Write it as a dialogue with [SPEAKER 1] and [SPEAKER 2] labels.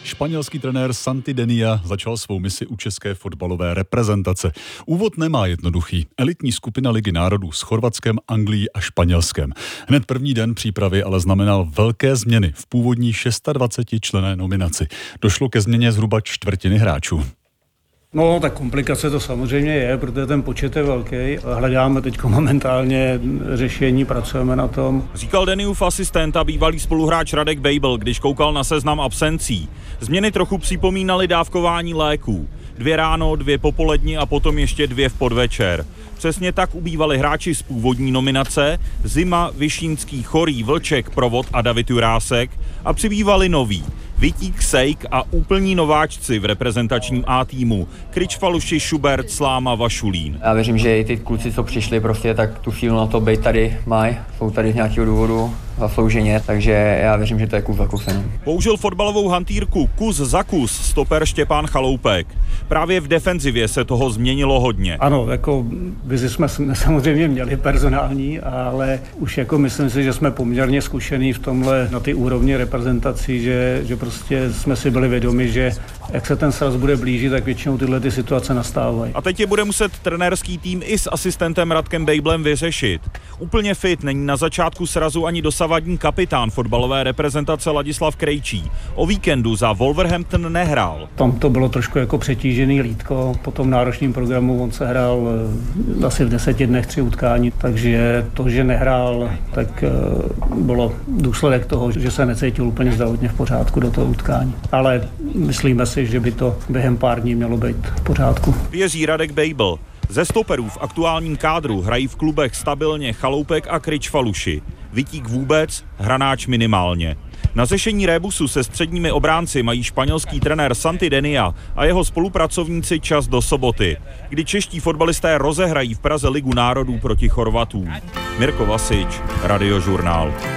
[SPEAKER 1] Španělský trenér Santi Denia začal svou misi u české fotbalové reprezentace. Úvod nemá jednoduchý. Elitní skupina Ligy národů s Chorvatskem, Anglií a Španělskem. Hned první den přípravy ale znamenal velké změny v původní 26členné nominaci. Došlo ke změně zhruba čtvrtiny hráčů.
[SPEAKER 2] No, tak komplikace to samozřejmě je, protože ten počet je velký. Hledáme teď momentálně řešení, pracujeme na tom.
[SPEAKER 3] Říkal Deniův asistent a bývalý spoluhráč Radek Bejbl, když koukal na seznam absencí. Změny trochu připomínaly dávkování léků. 2 ráno, 2 popolední a potom ještě 2 v podvečer. Přesně tak ubývali hráči z původní nominace: Zima, Višínský, Chorý, Vlček, Provod a David Jurásek, a přibývali noví: Vitík, Sejk a úplní nováčci v reprezentačním A týmu: Kryč, Faluši, Šubert, Sláma, Vašulín.
[SPEAKER 4] Já věřím, že i ty kluci, co přišli, prostě tak tu sílu na to být tady mají. Jsou tady z nějakého důvodu zaslouženě, takže já věřím, že to je kus za kusem.
[SPEAKER 3] Použil fotbalovou hantýrku kus za kus stoper Štěpán Chaloupek. Právě v defenzivě se toho změnilo hodně.
[SPEAKER 2] Ano, jako vizi jsme samozřejmě měli personální, ale už jako myslím si, že jsme poměrně zkušení v tomhle na ty úrovni reprezentací, že prostě jsme si byli vědomi, že jak se ten sraz bude blížit, tak většinou tyhle ty situace nastávají.
[SPEAKER 3] A teď je bude muset trenérský tým i s asistentem Radkem Bejblem vyřešit. Úplně fit není na začátku srazu ani dosavadní kapitán fotbalové reprezentace Ladislav Krejčí. O víkendu za Wolverhampton nehrál.
[SPEAKER 2] Tam to bylo trošku jako přetížený lítko. Po tom náročném programu on se hrál asi v 10 dnech 3 utkání, takže to, že nehrál, tak bylo důsledek toho, že se necítil úplně zdravotně v pořádku do toho utkání. Ale myslíme si, že by to během pár dní mělo být v pořádku.
[SPEAKER 3] Věří Radek Bejbl. Ze stoperů v aktuálním kádru hrají v klubech stabilně Chaloupek a Kryč, Faluši. Vitík vůbec, Hranáč minimálně. Na řešení rébusu se středními obránci mají španělský trenér Santi Denia a jeho spolupracovníci čas do soboty, kdy čeští fotbalisté rozehrají v Praze Ligu národů proti Chorvatům. Mirko Vasič, Radiožurnál.